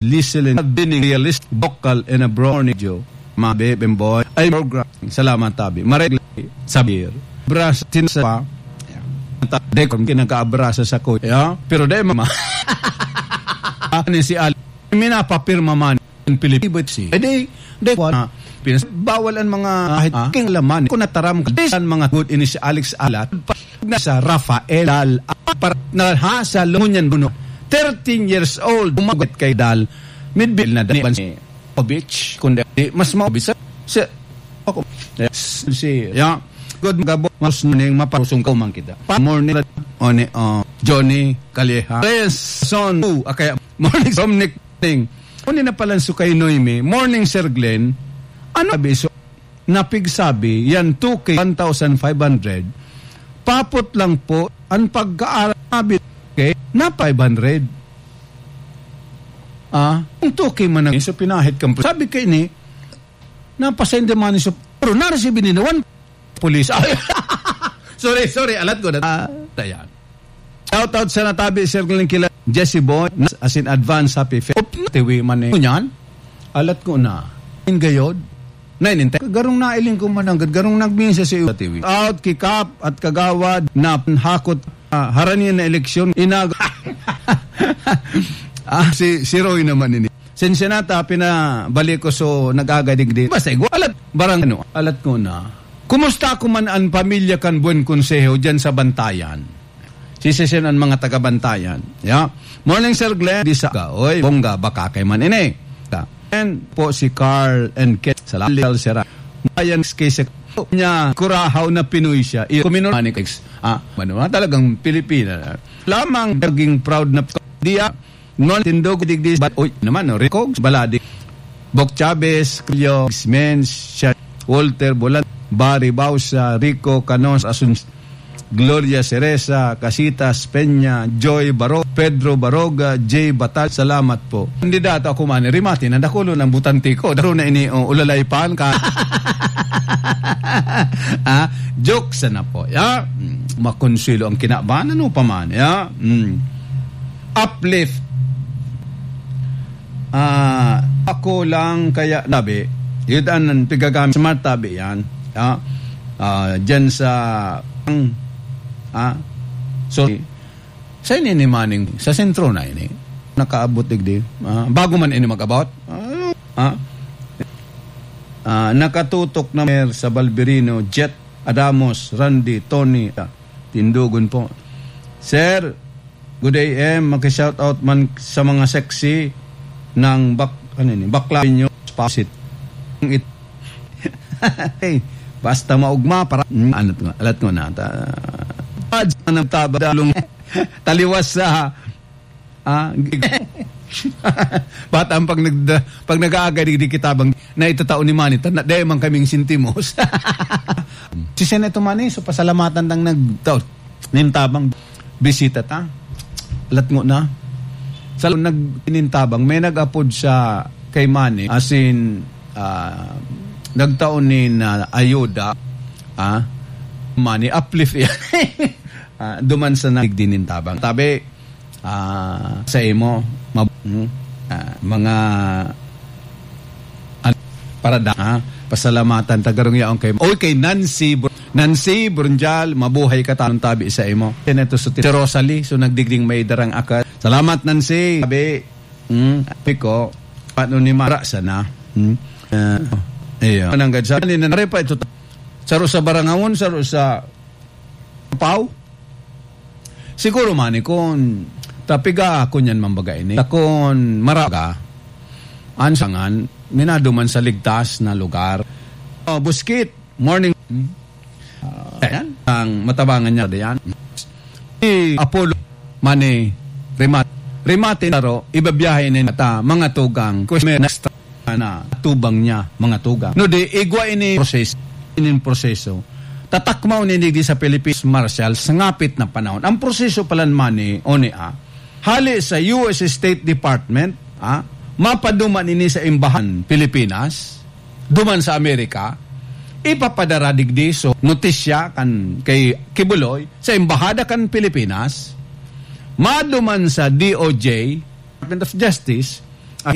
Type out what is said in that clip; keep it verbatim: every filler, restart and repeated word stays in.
listening, being realistic, vocal, and a brownie Joe. Mabe, bemboy, ay program. Salamat tabi. Maregli, sabir. Bras, tinsa, dekon, kinagkaabrasa sa ko. Yeah? Pero de, mama. Ani si Ali, minapapirma man in Pilipinas. Eh, de, de, na, Pinas, bawal ang mga ah, king laman. Kung nataram ka, desan mga good ini si Alex Alat, na sa Rafael Dal, para na ha, sa lunyan buno. thirteen years old, umagot kay Dal, midbil na daniban si Beach, kundi mas maubisa si ako si ya good magabo mas ning maparusong ko man kita pa morning on uh, Johnny Calleja son two akaya morning somnik thing kundi na pala su kay Noemi morning Sir Glenn ano biso napigsabi yan two K one thousand five hundred papot lang po ang pag-aaral kay na five hundred. Ah, kung tuki man ang so pinahit kang sabi kay ni napasend man so pero na-receive ni one police. sorry, sorry, alat ko na. Uh, tayan. Shout out sa natabi Sir Glenn kila Jesse Boy as in advance happy fair. Tiwi man eh. Kunyan, alat ko na. Ingayod. Nainin tayo. Garong nailing ko man ang garong nagminsa sa iyo. Tiwi. Out, kikap at kagawad na hakot uh, haranian na eleksyon. Inag... Ah, si, si Roy naman ini. Sensenata, pinabalik ko so nag-agadig din. Basta, alat, barang ano, alat ko na. Kumusta ko man ang pamilya kan Buen Consejo dyan sa Bantayan? Sisisen ang mga taga-Bantayan. Yeah. Morning, Sir Glenn. Di sa, oy, bongga, baka kay man ini. And po si Carl and Ket sa Lalil Sera. Mayan kay sa niya, kurahaw na Pinoy siya. Kuminor, ah, ano, talagang Pilipina. Lamang naging proud na diya. Non tindog digdis but oy naman no Rico Baladi Bok Chavez Cleo Mens Walter Bolan Barry Bausa Rico Canos Asun Gloria Cereza Casitas Peña Joy Baro Pedro Baroga J Batal salamat po kandidato ako man rimati na dakulo ng butanti ko daro na ini oh, ulalay pan ka ah joke sana po ya mm, makonsilo ang kinabahan ano pa man ya mm. Uplift. Ah, uh, ako lang kaya nabi, yun ang pigagamit smart tabi yan. Ah, uh, dyan sa ah, so sa ini ni Manning sa sentro na ini nakaabot digdi. Ah, bago man ini mag-about. Ah, ah, ah nakatutok na mer sa Balberino, Jet Adamos, Randy, Tony, ah, Tindugon po. Sir, good A M, maki-shout out man sa mga sexy ng bak ano ni bakla niyo pasit. It hey, basta maugma para mm, ano to, alat ko na ta. Anong taba dalong taliwas sa ah bata ang pag nag pag nag-aagad di kitabang na itatao ni Manny na dahil man kaming sintimos. Si Senator Manny so pasalamatan dang nagtaw nintabang bisita ta. Alat ngo na. Sa nag-inintabang, may nag-upload sa kay Manny, as in, uh, nagtaon ni na ayuda, ah, Manny, uplift yan. uh, duman sa nag-dinintabang. Tabi, uh, sa imo, mab- uh, mga, uh, para da, uh, pasalamatan, tagarong yaong kay, oy, kay Nancy, Nancy Brunjal, mabuhay ka tanong tabi sa imo. Ito so, si Rosalie, so nagdigding may darang akad. Salamat, Nancy. Sabi, hmm, piko, paano ni Mara sana? Hmm? Uh, Iyo. Anong gadsa? Ninanari pa ito. Saro sa Barangawon, saro sa Pau. Siguro man, kung tapiga ako niyan mambaga ini. Kung maraga, ansangan, minaduman sa ligtas na lugar. Oh, Buskit, morning. Hmm? Uh, ayan, ang matabangan niya diyan. Si Apollo, Mani, Rimat. Rimatin naro, ibabiyahe ni nata, mga tugang, kusme na tubang niya, mga tugang. No, di, igwa ini proseso, inin proseso. Tatakmaw ninigdi sa Philippines Marshal sa ngapit na panahon. Ang proseso palan mani, o ni A, hali sa U S State Department, ah, mapaduman ini sa imbahan Pilipinas, duman sa Amerika, ipapadara digdi so notisya kan kay Kibuloy sa embahada kan Pilipinas, maduman sa D O J, Department of Justice,